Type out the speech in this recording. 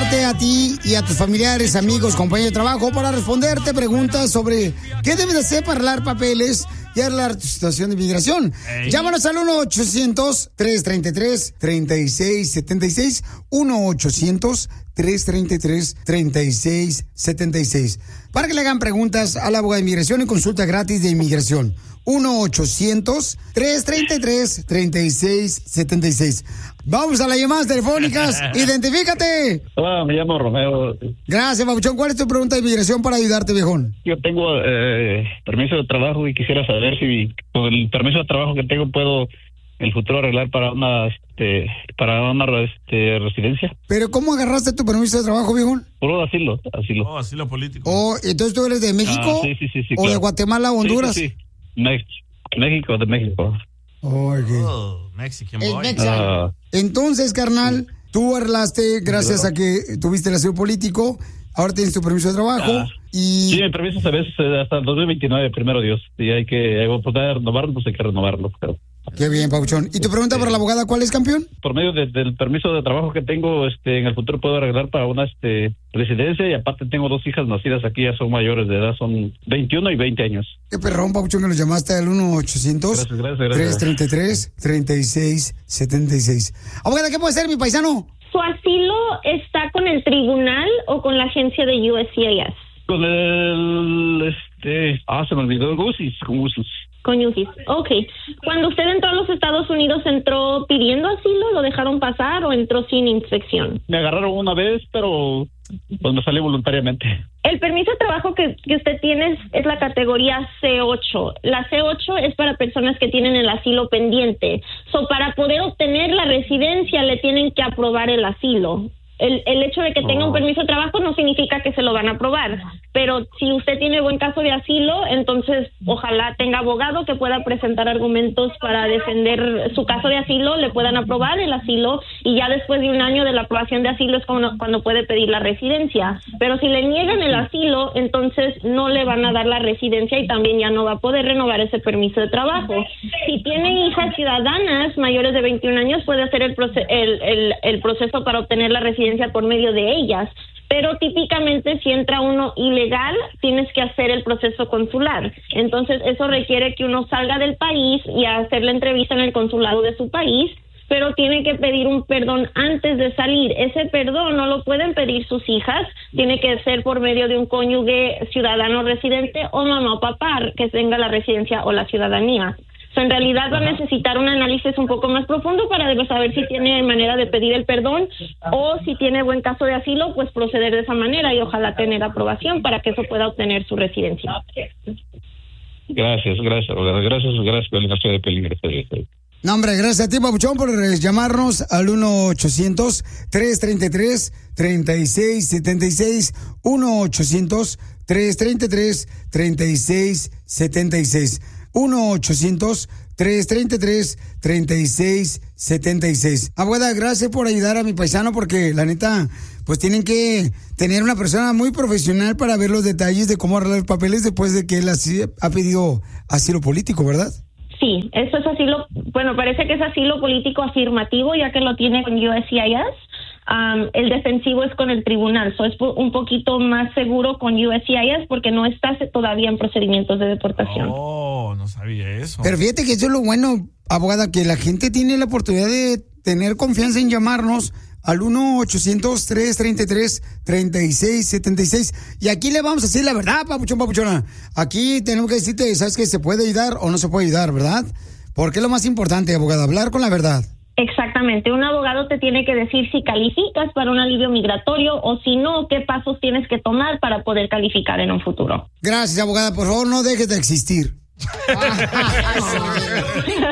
llamarte a ti y a tus familiares, amigos, compañeros de trabajo para responderte preguntas sobre qué debes de hacer para arreglar papeles y arreglar tu situación de inmigración. Llámanos al 1-800-333-3676. 1-800-333-3676. Para que le hagan preguntas a la abogada de inmigración y consulta gratis de inmigración. 1-800-333-3676. Vamos a las llamadas telefónicas. Identifícate. Hola, me llamo Romeo. Gracias, Papuchón. ¿Cuál es tu pregunta de inmigración para ayudarte, viejón? Yo tengo permiso de trabajo y quisiera saber si con el permiso de trabajo que tengo puedo en el futuro arreglar para una residencia. ¿Pero cómo agarraste tu permiso de trabajo, viejón? Por asilo. Oh, asilo político. Oh, ¿entonces tú eres de México? Sí, ¿O claro. de Guatemala o Honduras? Sí. México, de México. Mexican El boy. Mexican. Entonces, carnal, tú arreglaste gracias a que tuviste el asilo político. Ahora tienes tu permiso de trabajo. Y... Sí, mi permiso se ve hasta el 2029, primero Dios. Y hay que poder renovarlo, pues hay que renovarlo. Pero... Qué bien, Papuchón. ¿Y tu pregunta para la abogada cuál es, campeón? Por medio del permiso de trabajo que tengo, en el futuro puedo arreglar para una residencia, y aparte tengo 2 hijas nacidas aquí, ya son mayores de edad, son 21 y 20 años. Qué perrón, Papuchón, que nos llamaste al 1-800-333-3676. Abogada, ¿qué puede ser, mi paisano? ¿Su asilo está con el tribunal o con la agencia de USCIS? Con el, se me olvidó, con UCIS. Con UCIS, ok. Cuando usted entró a los Estados Unidos, ¿entró pidiendo asilo? ¿Lo dejaron pasar o entró sin inspección? Me agarraron una vez, pero pues me salí voluntariamente. El permiso de trabajo que usted tiene es la categoría C8. La C8 es para personas que tienen el asilo pendiente. Para poder obtener la residencia le tienen que aprobar el asilo. El hecho de que tenga un permiso de trabajo no significa que se lo van a aprobar, pero si usted tiene buen caso de asilo, entonces ojalá tenga abogado que pueda presentar argumentos para defender su caso de asilo, le puedan aprobar el asilo, y ya después de un año de la aprobación de asilo es cuando puede pedir la residencia. Pero si le niegan el asilo, entonces no le van a dar la residencia y también ya no va a poder renovar ese permiso de trabajo. Si tiene hijas ciudadanas mayores de 21 años, puede hacer el proceso para obtener la residencia por medio de ellas, pero típicamente si entra uno ilegal tienes que hacer el proceso consular. Entonces eso requiere que uno salga del país y hacer la entrevista en el consulado de su país, pero tiene que pedir un perdón antes de salir. Ese perdón no lo pueden pedir sus hijas, tiene que ser por medio de un cónyuge ciudadano residente o mamá o papá que tenga la residencia o la ciudadanía. En realidad va a necesitar un análisis un poco más profundo para saber si tiene manera de pedir el perdón, o si tiene buen caso de asilo, pues proceder de esa manera y ojalá tener aprobación para que eso pueda obtener su residencia. Gracias por la invitación de Pelín. No, hombre, gracias a ti, Papuchón, por llamarnos al 1-800-333-3676. 1-800-333-3676. 1-800-333-3676. Abogada, gracias por ayudar a mi paisano, porque la neta, pues tienen que tener una persona muy profesional para ver los detalles de cómo arreglar papeles después de que él ha pedido asilo político, ¿verdad? Sí, eso es asilo, bueno, parece que es asilo político afirmativo, ya que lo tiene con USCIS. El defensivo es con el tribunal, es un poquito más seguro con USCIS porque no estás todavía en procedimientos de deportación. Oh, no sabía eso. Pero fíjate que eso es lo bueno, abogada, que la gente tiene la oportunidad de tener confianza en llamarnos al 1-800-333-3676. Y aquí le vamos a decir la verdad, papuchona. Aquí tenemos que decirte, ¿sabes qué? ¿Se puede ayudar o no se puede ayudar, verdad? Porque es lo más importante, abogada, hablar con la verdad. Exactamente, un abogado te tiene que decir si calificas para un alivio migratorio o si no, qué pasos tienes que tomar para poder calificar en un futuro. Gracias, abogada, por favor, no dejes de existir.